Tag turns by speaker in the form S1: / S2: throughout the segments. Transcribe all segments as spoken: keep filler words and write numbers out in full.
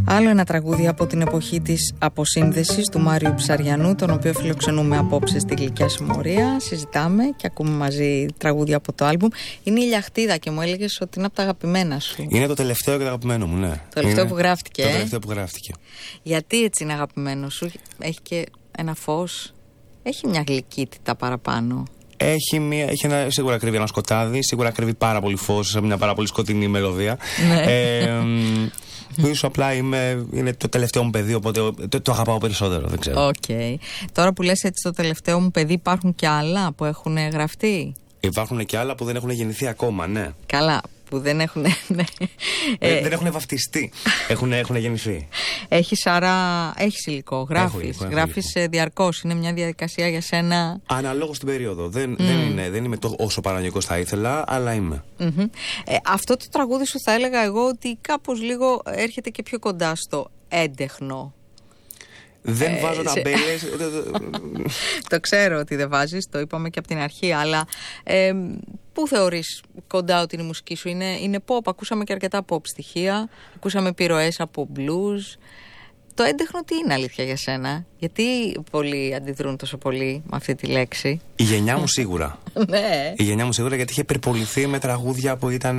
S1: Άλλο ένα τραγούδι από την εποχή της αποσύνδεσης του Μάριου Ψαριανού, τον οποίο φιλοξενούμε απόψε στη Γλυκιά Συμμορία. Συζητάμε και ακούμε μαζί τραγούδια από το άλμπουμ. Είναι η Λιαχτίδα και μου έλεγες ότι είναι από τα αγαπημένα σου.
S2: Είναι το τελευταίο και το αγαπημένο μου, ναι.
S1: Το τελευταίο
S2: είναι
S1: που γράφτηκε.
S2: Το
S1: ε?
S2: τελευταίο που γράφτηκε.
S1: Γιατί έτσι είναι αγαπημένο σου? Έχει και ένα φως, έχει μια γλυκύτητα παραπάνω.
S2: Έχει, μια, έχει ένα, σίγουρα κρύβει ένα σκοτάδι, σίγουρα κρύβει πάρα πολύ φως σε μια πάρα πολύ σκοτεινή μελωδία.
S1: Ναι.
S2: Ε, ίσως απλά είμαι, είναι το τελευταίο μου παιδί, οπότε το, το αγαπάω περισσότερο, δεν ξέρω.
S1: Okay. Τώρα που λες έτσι το τελευταίο μου παιδί, υπάρχουν και άλλα που έχουν γραφτεί?
S2: Υπάρχουν και άλλα που δεν έχουν γεννηθεί ακόμα, ναι.
S1: Καλά, που δεν έχουν. Ναι.
S2: Ε, δεν έχουν βαφτιστεί. έχουν, έχουν γεννηθεί.
S1: Έχεις άρα. Έχεις υλικό, γράφεις. Γράφεις διαρκώς. Είναι μια διαδικασία για σένα.
S2: Αναλόγως την περίοδο. Δεν, mm. δεν, είναι, δεν είμαι το, όσο παρανοϊκός θα ήθελα, αλλά είμαι.
S1: Mm-hmm. Ε, αυτό το τραγούδι σου θα έλεγα εγώ ότι κάπως λίγο έρχεται και πιο κοντά στο έντεχνο.
S2: Δεν
S1: ε,
S2: βάζω
S1: σε...
S2: ταμπέλες.
S1: Το ξέρω ότι δεν βάζεις, το είπαμε και από την αρχή, αλλά ε, πού θεωρείς κοντά ότι είναι η μουσική σου? Είναι, είναι pop, ακούσαμε και αρκετά pop στοιχεία, ακούσαμε επιρροές από blues. Το έντεχνο τι είναι αλήθεια για σένα? Γιατί πολλοί αντιδρούν τόσο πολύ με αυτή τη λέξη?
S2: Η γενιά μου σίγουρα.
S1: Ναι.
S2: Η γενιά μου σίγουρα, γιατί είχε περιποληθεί με τραγούδια που ήταν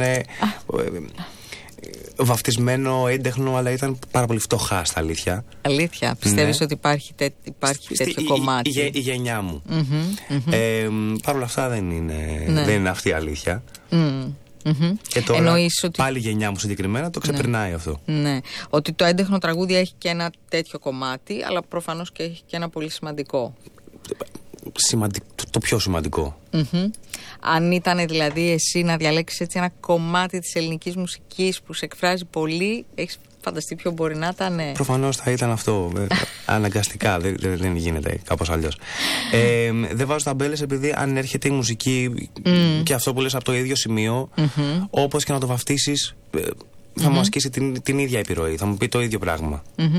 S2: βαφτισμένο, έντεχνο, αλλά ήταν πάρα πολύ φτωχά στα αλήθεια.
S1: Αλήθεια, πιστεύεις, ναι, ότι υπάρχει, τέ, υπάρχει τέτοιο η, κομμάτι?
S2: Η, η, η γενιά μου.
S1: Mm-hmm, mm-hmm.
S2: Ε, παρ' όλα αυτά δεν είναι, ναι, δεν είναι αυτή η αλήθεια.
S1: Mm. Mm-hmm.
S2: Και τώρα
S1: εννοείς ότι...
S2: πάλι η γενιά μου συγκεκριμένα το ξεπερνάει, ναι, αυτό.
S1: Ναι. Ότι το έντεχνο τραγούδι έχει και ένα τέτοιο κομμάτι, αλλά προφανώς και έχει και ένα πολύ σημαντικό.
S2: Σημαντικ... Το, το πιο σημαντικό.
S1: Mm-hmm. Αν ήταν δηλαδή εσύ να διαλέξεις έτσι ένα κομμάτι της ελληνικής μουσικής που σε εκφράζει πολύ, έχεις φανταστεί ποιο μπορεί να ήταν? Ναι.
S2: Προφανώς θα ήταν αυτό. Αναγκαστικά, δεν, δεν γίνεται κάπως αλλιώς. Ε, δεν βάζω ταμπέλες επειδή αν έρχεται η μουσική mm. και αυτό που λες από το ίδιο σημείο, mm-hmm, όπως και να το βαφτίσεις, θα mm-hmm. μου ασκήσει την, την ίδια επιρροή, θα μου πει το ίδιο πράγμα.
S1: Mm-hmm.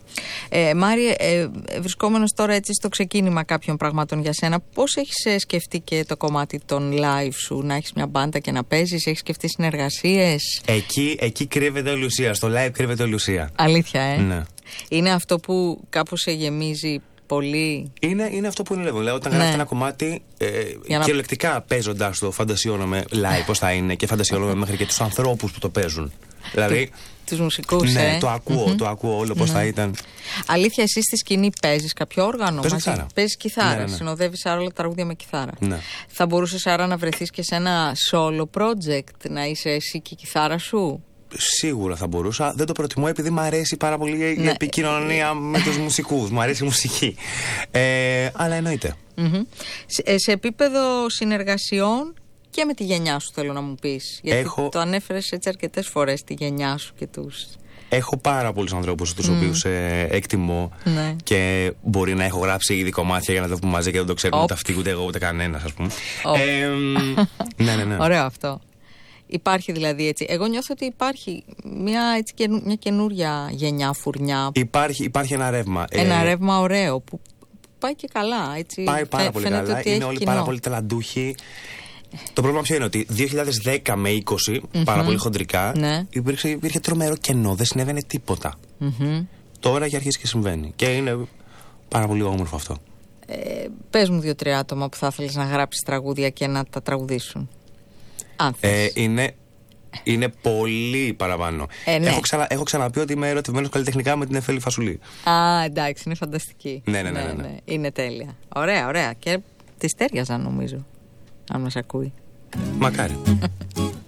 S1: Ε, Μάριε, ε, βρισκόμενος τώρα έτσι στο ξεκίνημα κάποιων πραγμάτων για σένα, πώς έχεις ε, σκεφτεί και το κομμάτι των live σου, να έχεις μια μπάντα και να παίζεις? Έχεις σκεφτεί συνεργασίες?
S2: Εκεί, εκεί κρύβεται όλη η ουσία, στο live κρύβεται όλη η ουσία.
S1: Αλήθεια, ε?
S2: Ναι.
S1: Είναι αυτό που κάπως σε γεμίζει πολύ?
S2: Είναι, είναι αυτό που είναι, λέω. Όταν ναι. γράφει ένα κομμάτι, ε, να... κυριολεκτικά παίζοντας το, φαντασιώνομαι live πώς θα είναι και φαντασιώνομαι μέχρι και τους ανθρώπους που το παίζουν. Δηλαδή,
S1: τους μουσικούς,
S2: ναι,
S1: ε?
S2: το ακούω, mm-hmm. το ακούω όλο πώς, ναι, θα ήταν.
S1: Αλήθεια, εσύ στη σκηνή παίζεις κάποιο όργανο?
S2: Παίζω κιθάρα.
S1: Παίζεις κιθάρα, ναι, ναι. Συνοδεύεις άρα όλα τα τραγούδια με κιθάρα.
S2: Ναι. Θα
S1: μπορούσες άρα να βρεθείς και σε ένα solo project, να είσαι εσύ και η κιθάρα σου?
S2: Σίγουρα θα μπορούσα. Δεν το προτιμώ επειδή μου αρέσει πάρα πολύ, ναι, η επικοινωνία με τους μουσικούς. Μου αρέσει η μουσική. Ε, αλλά εννοείται.
S1: Mm-hmm. Σε, σε επίπεδο συνεργασιών και με τη γενιά σου θέλω να μου πεις. Γιατί
S2: έχω...
S1: το ανέφερες έτσι αρκετές φορές, τη γενιά σου και τους...
S2: Έχω πάρα πολλούς ανθρώπους τους mm. οποίους ε, εκτιμώ,
S1: ναι,
S2: και μπορεί να έχω γράψει ήδη κομμάτια για να τα πούμε μαζί και δεν το ξέρουν ούτε αυτοί, ούτε εγώ, ούτε κανένας, ας πούμε. Ε, ναι, ναι, ναι.
S1: Ωραίο αυτό. Υπάρχει δηλαδή έτσι. Εγώ νιώθω ότι υπάρχει μια, έτσι, μια καινούρια γενιά φουρνιά.
S2: Υπάρχει, υπάρχει ένα ρεύμα.
S1: Ένα ε, ρεύμα ωραίο που πάει και καλά. Έτσι.
S2: Πάει πάρα Φαι, πολύ καλά. Είναι όλοι κοινό. Πάρα πολύ ταλαντούχοι. Το πρόβλημα ποιο είναι? Ότι δύο χιλιάδες δέκα με είκοσι, mm-hmm, πάρα πολύ χοντρικά, ναι, υπήρχε, υπήρχε τρομερό κενό. Δεν συνέβαινε τίποτα. Mm-hmm. Τώρα έχει αρχίσει και συμβαίνει. Και είναι πάρα πολύ όμορφο αυτό.
S1: Ε, πες μου δύο-τρία άτομα που θα ήθελες να γράψεις τραγούδια και να τα τραγουδήσουν.
S2: Ε, είναι, είναι πολύ παραπάνω.
S1: Ε, ναι.
S2: έχω, ξανα, έχω ξαναπεί ότι είμαι ερωτευμένος καλλιτεχνικά με την Εφέλη Φασουλή.
S1: Α, εντάξει, είναι φανταστική.
S2: Ναι, ναι, ναι, ναι, ναι.
S1: ναι. Είναι τέλεια. Ωραία, ωραία. Και της τέριαζαν νομίζω, αν μας ακούει.
S2: Μακάρι.